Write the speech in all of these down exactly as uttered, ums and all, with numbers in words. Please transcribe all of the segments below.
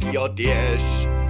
jo ties.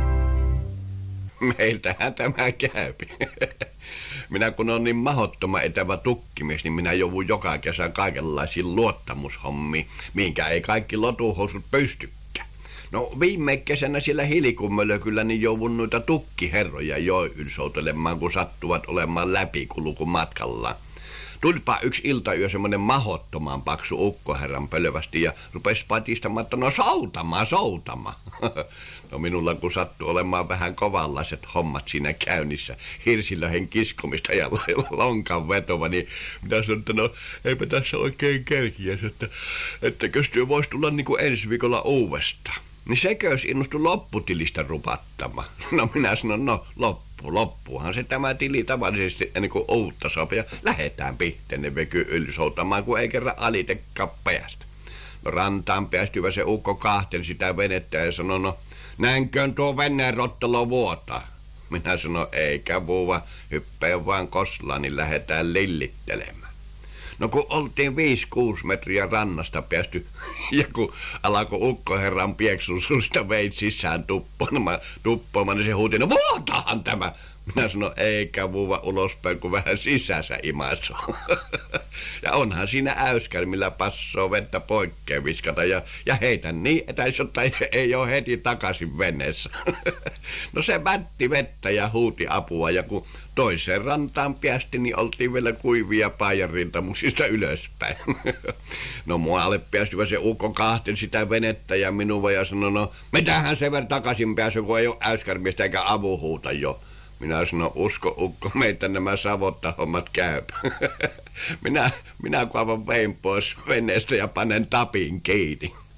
Meiltähän tämä käypi. Minä kun on niin mahdottoman etävä tukkimies, niin minä joudun joka kesä kaikenlaisiin luottamushommiin, minkä ei kaikki lotuhousut pystykään. No viime kesänä siellä Hilikummölökyllä niin joudun noita tukkiherroja jo ylsoutelemaan, kun sattuvat olemaan läpikulku matkallaan. Tulipa yksi iltayö semmoinen mahdottoman paksu ukkoherran pölvästi ja rupesi patistamaan, että no soutamaan, soutamaan. No minulla kun sattui olemaan vähän kovanlaiset hommat siinä käynnissä, hirsilöhen kiskomista ja lonkan vetova, niin minä sanoin, että no eipä tässä oikein kerkiä, että ettäkös työ voisi tulla niin kuin ensi viikolla uudestaan. Niin sekös innostui lopputilistä rupattamaan. No minä sanon, no loppu, loppuhan se tämä tili tavallisesti ennen kuin uutta sopii ja lähetään pihteenne veky ylsoutamaan, kun ei kerran alitekaan päästä. No rantaan päästyvä se ukko kahteli sitä venettä ja sanoi, no näinköön tuo veneen rottalo vuotaa. Minä sanon, eikä vuova, hyppää vaan koslaan, niin lähdetään lillittelemään. No kun oltiin viisi kuusi metriä rannasta päästy, ja kun alkoi ukkoherran pieksun susta veit sisään tuppoamaan, tuppoamaan, niin se huuti, no vuotahan tämä. Minä sanon, eikä vuova ulospäin, kun vähän sisänsä imaisoo. Ja onhan siinä äyskäri, millä passoo vettä poikkeen viskata ja, ja heitän niin etäis, jotta ei, ei ole heti takaisin veneessä. No se vätti vettä ja huuti apua ja kun toiseen rantaan päästi, niin oltiin vielä kuivia paajan rintamuksista ylöspäin. No muualle päästyvä se ukko kahteli sitä venettä ja minua ja sanoi, no mitähän se ver takaisin pääsy, kun ei ole äyskärmiestä eikä avuhuuta jo. Minä sanon, usko ukko, meitä nämä savottahommat käyp. minä, minä kaavan vein pois veneestä ja panen tapin kiinni.